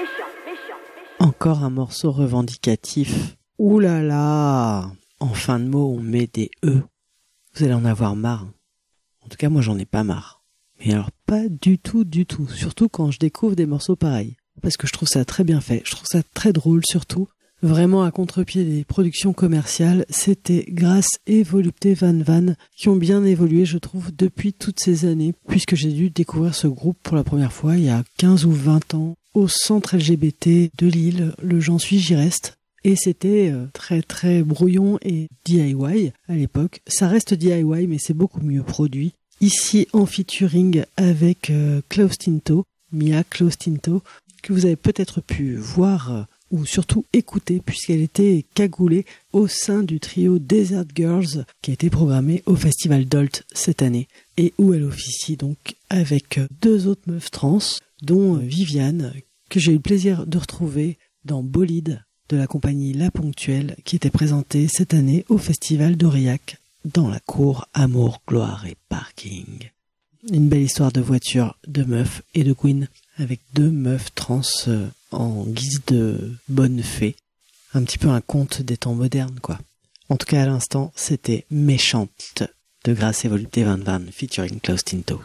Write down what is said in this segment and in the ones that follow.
Encore un morceau revendicatif. Ouh là là! En fin de mot, on met des E. Vous allez en avoir marre. En tout cas, moi, j'en ai pas marre. Mais alors, pas du tout, du tout. Surtout quand je découvre des morceaux pareils. Parce que je trouve ça très bien fait. Je trouve ça très drôle, surtout. Vraiment à contre-pied des productions commerciales. C'était Grace et Volupté Van Van qui ont bien évolué, je trouve, depuis toutes ces années. Puisque j'ai dû découvrir ce groupe pour la première fois il y a 15 ou 20 ans au centre LGBT de Lille, le J'en suis, j'y reste. Et c'était très très brouillon et DIY à l'époque. Ça reste DIY, mais c'est beaucoup mieux produit. Ici en featuring avec Klaus Tinto, Mia Klaus Tinto, que vous avez peut-être pu voir ou surtout écouter puisqu'elle était cagoulée au sein du trio Desert Girls qui a été programmé au Festival Dolt cette année et où elle officie donc avec deux autres meufs trans, dont Viviane, que j'ai eu le plaisir de retrouver dans Bolide de la compagnie La Ponctuelle qui était présentée cette année au Festival d'Aurillac dans la cour Amour, Gloire et Parking. Une belle histoire de voiture, de meufs et de queen avec deux meufs trans en guise de bonne fée. Un petit peu un conte des temps modernes, quoi. En tout cas, à l'instant, c'était Méchante de Grace et Volupté Van Van featuring Klaus Tinto.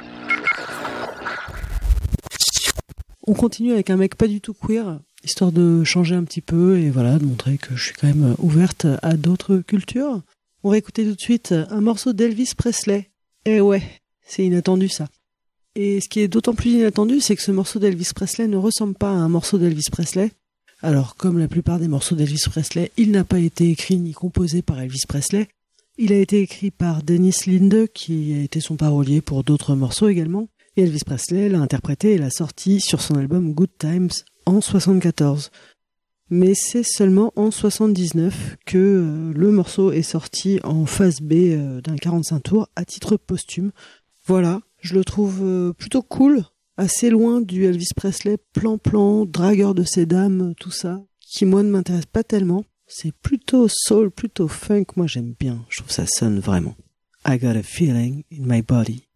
On continue avec un mec pas du tout queer, histoire de changer un petit peu et voilà, de montrer que je suis quand même ouverte à d'autres cultures. On va écouter tout de suite un morceau d'Elvis Presley. Eh ouais, c'est inattendu ça. Et ce qui est d'autant plus inattendu, c'est que ce morceau d'Elvis Presley ne ressemble pas à un morceau d'Elvis Presley. Alors, comme la plupart des morceaux d'Elvis Presley, il n'a pas été écrit ni composé par Elvis Presley. Il a été écrit par Dennis Linde, qui a été son parolier pour d'autres morceaux également. Et Elvis Presley l'a interprété et l'a sorti sur son album Good Times en 1974. Mais c'est seulement en 1979 que le morceau est sorti en phase B d'un 45 tours à titre posthume. Voilà, je le trouve plutôt cool, assez loin du Elvis Presley plan-plan, dragueur de ses dames, tout ça, qui moi ne m'intéresse pas tellement. C'est plutôt soul, plutôt funk, moi j'aime bien, je trouve ça sonne vraiment. I got a feeling in my body.